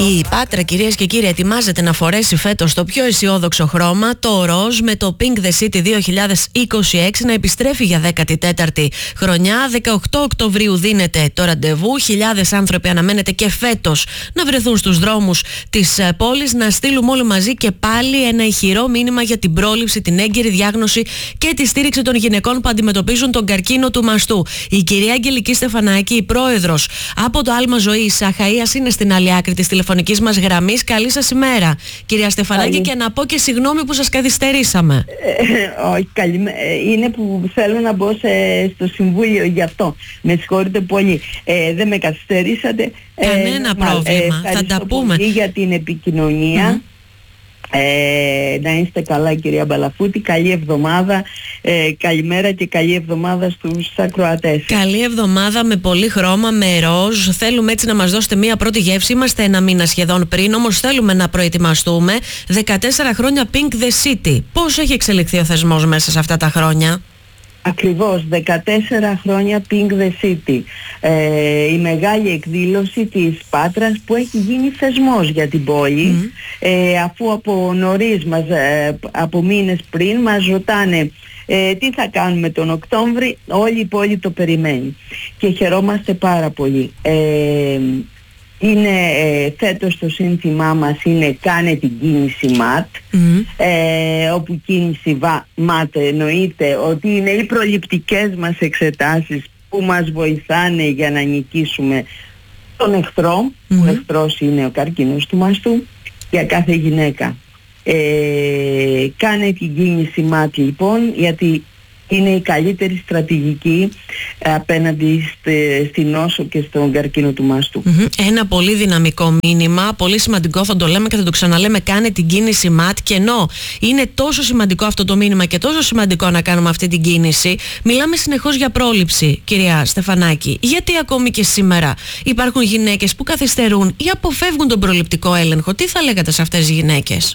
Η Πάτρα, κυρίες και κύριοι, ετοιμάζεται να φορέσει φέτος το πιο αισιόδοξο χρώμα, το ροζ, με το Pink the City 2026 να επιστρέφει για 14η χρονιά. 18 Οκτωβρίου δίνεται το ραντεβού. Χιλιάδες άνθρωποι αναμένεται και φέτος να βρεθούν στους δρόμους της πόλης. Να στείλουμε όλοι μαζί και πάλι ένα ηχηρό μήνυμα για την πρόληψη, την έγκαιρη διάγνωση και τη στήριξη των γυναικών που αντιμετωπίζουν τον καρκίνο του μαστού. Η κυρία Αγγελική Στεφανάκη, η πρόεδρος από το Άλμα Ζωής Αχαΐας, είναι στην άλλη άκρη της τηλεφωνικής μας γραμμής. Καλή σας ημέρα, κυρία Στεφανάκη, και να πω και συγγνώμη που σας καθυστερήσαμε. Όχι, είναι που θέλω να μπω στο συμβούλιο, γι' αυτό. Με συγχωρείτε πολύ. Δεν με καθυστερήσατε. Κανένα πρόβλημα. Θα τα πούμε. Πολύ για την επικοινωνία. Να είστε καλά, κυρία Μπαλαφούτη. Καλή εβδομάδα. Καλημέρα και καλή εβδομάδα στους ακροατές. Καλή εβδομάδα με πολύ χρώμα, με ροζ. Θέλουμε έτσι να μας δώσετε μία πρώτη γεύση. Είμαστε ένα μήνα σχεδόν πριν, όμως θέλουμε να προετοιμαστούμε. 14 χρόνια Pink the City. Πώς έχει εξελιχθεί ο θεσμός μέσα σε αυτά τα χρόνια? Ακριβώς, 14 χρόνια Pink the City. Η μεγάλη εκδήλωση της Πάτρας που έχει γίνει θεσμός για την πόλη, αφού από νωρίς μας, από μήνες πριν, μας ρωτάνε τι θα κάνουμε τον Οκτώβρη. Όλη η πόλη το περιμένει και χαιρόμαστε πάρα πολύ. Είναι φέτος το σύνθημά μας είναι «Κάνε την κίνηση ΜΑΤ», όπου κίνηση ΜΑΤ εννοείται ότι είναι οι προληπτικές μας εξετάσεις που μας βοηθάνε για να νικήσουμε τον εχθρό. Ο εχθρός είναι ο καρκίνος του μαστού για κάθε γυναίκα. Κάνε την κίνηση ΜΑΤ λοιπόν, γιατί είναι η καλύτερη στρατηγική απέναντι στην νόσο και στον καρκίνο του μαστού. Ένα πολύ δυναμικό μήνυμα, πολύ σημαντικό, θα το λέμε και θα το ξαναλέμε, κάνε την κίνηση ΜΑΤ. Και ενώ είναι τόσο σημαντικό αυτό το μήνυμα και τόσο σημαντικό να κάνουμε αυτή την κίνηση, μιλάμε συνεχώς για πρόληψη, κυρία Στεφανάκη. Γιατί ακόμη και σήμερα υπάρχουν γυναίκες που καθυστερούν ή αποφεύγουν τον προληπτικό έλεγχο? Τι θα λέγατε σε αυτές τις γυναίκες?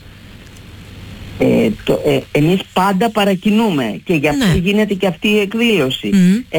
Εμείς πάντα παρακινούμε και γι' αυτό γίνεται και αυτή η εκδήλωση.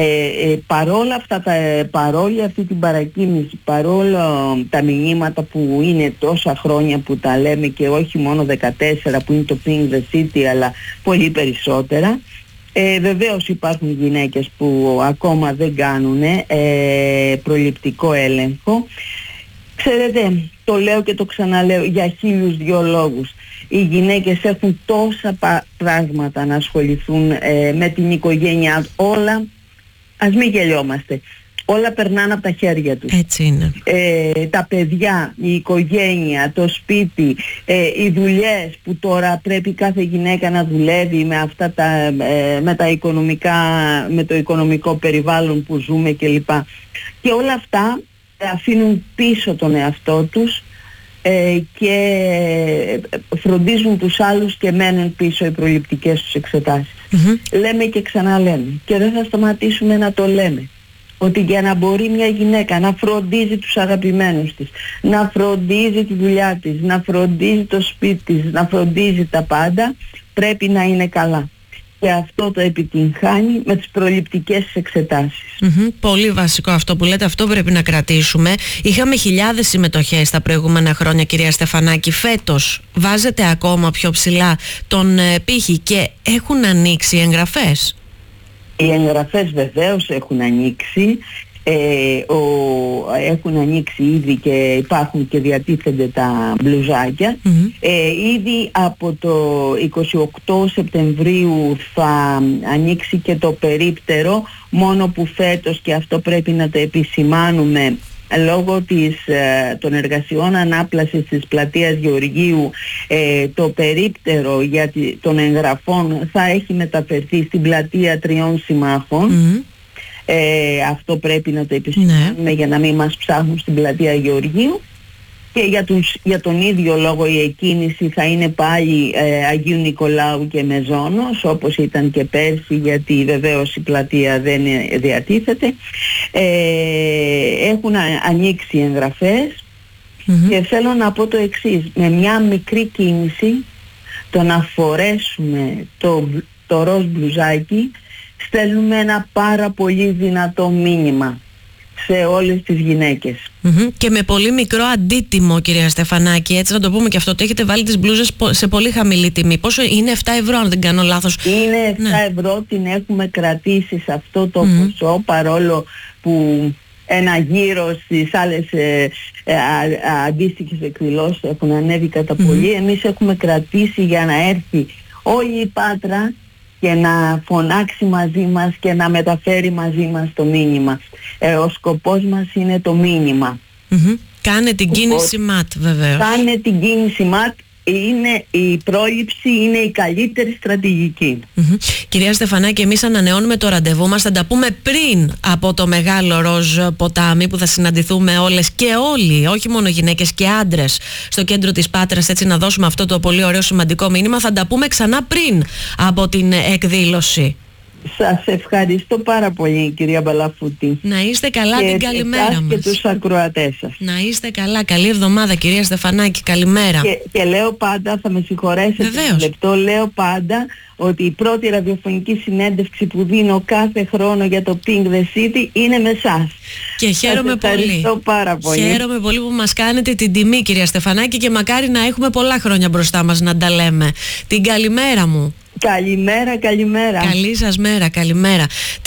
Παρόλη αυτή την παρακίνηση, παρόλο τα μηνύματα που είναι τόσα χρόνια που τα λέμε και όχι μόνο 14 που είναι το Pink the City, αλλά πολύ περισσότερα, βεβαίως υπάρχουν γυναίκες που ακόμα δεν κάνουν προληπτικό έλεγχο. Ξέρετε, το λέω και το ξαναλέω για 1002 λόγους. Οι γυναίκες έχουν τόσα πράγματα να ασχοληθούν με την οικογένειά. Όλα, ας μην γελιόμαστε, όλα περνάνε από τα χέρια τους. Έτσι είναι. Τα παιδιά, η οικογένεια, το σπίτι, οι δουλειές που τώρα πρέπει κάθε γυναίκα να δουλεύει με αυτά με τα οικονομικά, με το οικονομικό περιβάλλον που ζούμε κλπ. Και όλα αυτά αφήνουν πίσω τον εαυτό τους και φροντίζουν τους άλλους και μένουν πίσω οι προληπτικές τους εξετάσεις. Λέμε και ξαναλέμε και δεν θα σταματήσουμε να το λέμε, ότι για να μπορεί μια γυναίκα να φροντίζει τους αγαπημένους της, να φροντίζει τη δουλειά της, να φροντίζει το σπίτι της, να φροντίζει τα πάντα, πρέπει να είναι καλά. Και αυτό το επιτυγχάνει με τις προληπτικές εξετάσεις. Πολύ βασικό αυτό που λέτε, αυτό πρέπει να κρατήσουμε. Είχαμε χιλιάδες συμμετοχές τα προηγούμενα χρόνια, κυρία Στεφανάκη. Φέτος βάζετε ακόμα πιο ψηλά τον πύχη και έχουν ανοίξει οι εγγραφές? Οι εγγραφές βεβαίως έχουν ανοίξει. Έχουν ανοίξει ήδη και υπάρχουν και διατίθενται τα μπλουζάκια. Ήδη από το 28 Σεπτεμβρίου θα ανοίξει και το περίπτερο, μόνο που φέτος, και αυτό πρέπει να το επισημάνουμε, λόγω των εργασιών ανάπλασης της πλατείας Γεωργίου, το περίπτερο των εγγραφών θα έχει μεταφερθεί στην πλατεία Τριών Συμμάχων. Αυτό πρέπει να το επισημάνουμε για να μην μας ψάχνουν στην πλατεία Γεωργίου. Και για τον ίδιο λόγο η εκκίνηση θα είναι πάλι Αγίου Νικολάου και Μεζόνος, όπως ήταν και πέρσι, γιατί βεβαίως η πλατεία δεν διατίθεται. Έχουν ανοίξει εγγραφές και θέλω να πω το εξής: με μια μικρή κίνηση, το να φορέσουμε το ροζ μπλουζάκι, στέλνουμε ένα πάρα πολύ δυνατό μήνυμα. σε όλες τις γυναίκες. Και με πολύ μικρό αντίτιμο, κυρία Στεφανάκη, έτσι να το πούμε και αυτό, ότι έχετε βάλει τις μπλούζες σε πολύ χαμηλή τιμή. Πόσο είναι? 7 ευρώ αν δεν κάνω λάθος. Είναι 7 ευρώ, την έχουμε κρατήσει σε αυτό το ποσό, παρόλο που ένα γύρο στις άλλες αντίστοιχες εκδηλώσεις έχουν ανέβει κατά πολύ. Εμείς έχουμε κρατήσει για να έρθει όλη η Πάτρα και να φωνάξει μαζί μας και να μεταφέρει μαζί μας το μήνυμα. Ο σκοπός μας είναι το μήνυμα. Κάνε την κίνηση ΜΑΤ, βεβαίως. Κάνε την κίνηση ΜΑΤ. Η πρόληψη είναι η καλύτερη στρατηγική. Κυρία Στεφανάκη, εμείς ανανεώνουμε το ραντεβού μας. Θα τα πούμε πριν από το μεγάλο ροζ ποτάμι που θα συναντηθούμε όλες και όλοι, όχι μόνο γυναίκες και άντρες, στο κέντρο της Πάτρας, έτσι να δώσουμε αυτό το πολύ ωραίο σημαντικό μήνυμα. Θα τα πούμε ξανά πριν από την εκδήλωση. Σας ευχαριστώ πάρα πολύ, κυρία Μπαλαφούτη. Να είστε καλά, και την καλημέρα μας. Και τους ακροατές σας. Να είστε καλά, καλή εβδομάδα, κυρία Στεφανάκη, καλημέρα. Και λέω πάντα, θα με συγχωρέσετε ένα λεπτό, λέω πάντα ότι η πρώτη ραδιοφωνική συνέντευξη που δίνω κάθε χρόνο για το Pink the City είναι με εσάς. Και χαίρομαι πολύ. Ευχαριστώ πάρα πολύ. Χαίρομαι πολύ που μας κάνετε την τιμή, κυρία Στεφανάκη, και μακάρι να έχουμε πολλά χρόνια μπροστά μας να τα λέμε. Την καλημέρα μου. Καλημέρα, καλημέρα. Καλή σας μέρα, καλημέρα.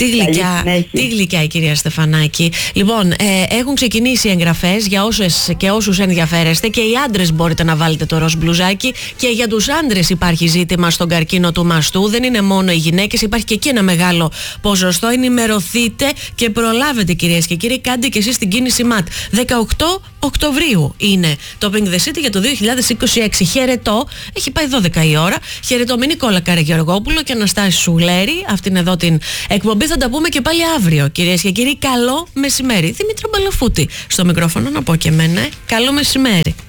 Τι γλυκιά η κυρία Στεφανάκη. Λοιπόν, έχουν ξεκινήσει εγγραφές για όσες και όσους ενδιαφέρεστε, και οι άντρες μπορείτε να βάλετε το ροζ μπλουζάκι, και για τους άντρες υπάρχει ζήτημα στον καρκίνο του μαστού. Δεν είναι μόνο οι γυναίκες, υπάρχει και εκεί ένα μεγάλο ποσοστό. Ενημερωθείτε και προλάβετε, κυρίες και κύριοι. Κάντε και εσείς την κίνηση ΜΑΤ. 18 Οκτωβρίου είναι το Pink the City για το 2026. Χαιρετώ, έχει πάει 12 η ώρα. Χαιρετώ με Νικόλα Καραγεωργόπουλο και Αναστάση Σουλέρη. Αυτήν εδώ την εκπομπή θα τα πούμε και πάλι αύριο, κυρίες και κύριοι. Καλό μεσημέρι. Δημήτρη Μπαλαφούτη στο μικρόφωνο, να πω και εμένα. Καλό μεσημέρι.